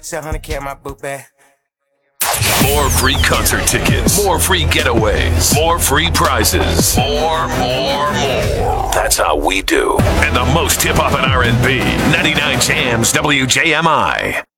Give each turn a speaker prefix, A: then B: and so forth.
A: 700K in my boot bag.
B: More free concert tickets. More free getaways. More free prizes. More. That's how we do. And the most hip-hop and R&B. 99 Jams WJMI.